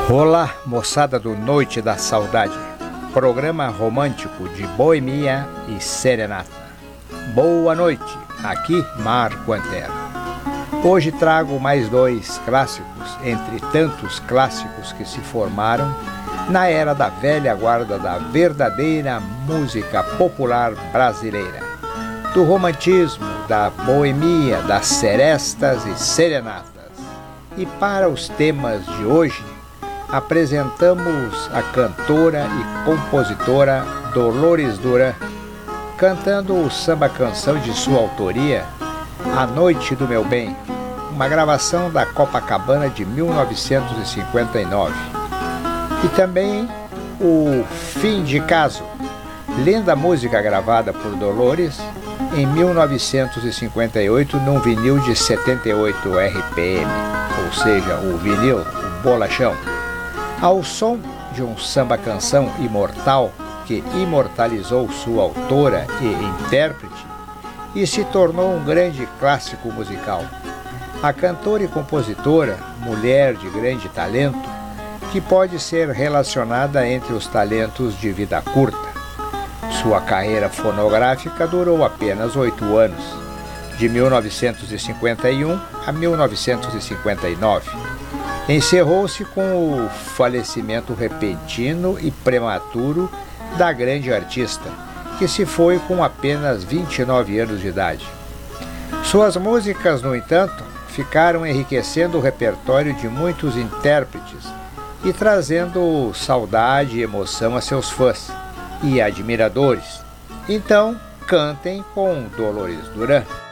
Olá, moçada do Noite da Saudade, programa romântico de boemia e serenata. Boa noite, aqui Marco Antero. Hoje trago mais dois clássicos, entre tantos clássicos que se formaram na era da velha guarda da verdadeira música popular brasileira, do romantismo, da boemia, das serestas e serenatas. E para os temas de hoje, apresentamos a cantora e compositora Dolores Duran, cantando o samba-canção de sua autoria, A Noite do Meu Bem, uma gravação da Copacabana de 1959. E também o Fim de Caso, linda música gravada por Dolores em 1958 num vinil de 78 RPM, ou seja, o vinil, o bolachão, ao som de um samba-canção imortal que imortalizou sua autora e intérprete e se tornou um grande clássico musical. A cantora e compositora, mulher de grande talento, que pode ser relacionada entre os talentos de vida curta. Sua carreira fonográfica durou apenas 8 anos, de 1951 a 1959. Encerrou-se com o falecimento repentino e prematuro da grande artista, que se foi com apenas 29 anos de idade. Suas músicas, no entanto, ficaram enriquecendo o repertório de muitos intérpretes e trazendo saudade e emoção a seus fãs e admiradores. Então, cantem com Dolores Duran.